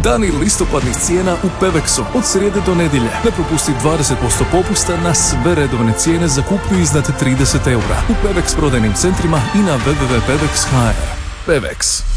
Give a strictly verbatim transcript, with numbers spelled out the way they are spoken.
Dani listopadnih cijena u Pevexu od srijede do nedjelje. Ne propusti dvadeset posto popusta na sve redovne cijene za kupnju iznad trideset eura u Pevex prodajnim centrima i na w w w tačka pevex tačka h r. Pevex.